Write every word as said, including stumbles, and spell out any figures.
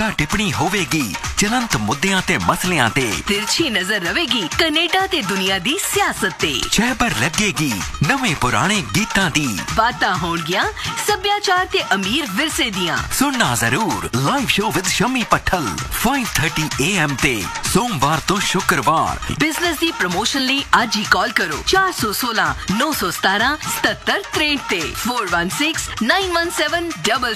ਟੀਕਾ ਟਿੱਪਣੀ ਹੋਵੇਗੀ ਚਲੰਤ ਮੁੱਦਿਆਂ ਤੇ ਮਸਲਿਆਂ ਤੇ। ਤਿਰਛੀ ਨਜ਼ਰ ਰਵੇਗੀ ਕੈਨੇਡਾ ਤੇ ਦੁਨੀਆ ਦੀ ਸਿਆਸਤ ਤੇ। ਛਹਿਬਰ ਲੱਗੇਗੀ ਨਵੇਂ ਪੁਰਾਣੇ ਗੀਤਾਂ ਦੀ। ਬਾਤਾਂ ਹੋਣਗੀਆਂ ਸੱਭਿਆਚਾਰ ਤੇ ਅਮੀਰ ਵਿਰਸੇ ਦੀਆਂ। ਸੁਣਨਾ ਜ਼ਰੂਰ live show with Shami ਪੱਠਲ five thirty A M ਤੇ ਸੋਮਵਾਰ ਤੋਂ ਸ਼ੁੱਕਰਵਾਰ। ਬਿਜ਼ਨਸ ਦੀ ਪ੍ਰਮੋਸ਼ਨ ਲਈ ਅੱਜ ਹੀ ਕਾਲ ਕਰੋ ਚਾਰ ਸੌ ਸੋਲਾਂ ਨੌ ਸੌ ਸਤਾਰਾਂ ਸਤੱਤਰ ਤਰੇਂਹਠ ਤੇ four one six nine one seven double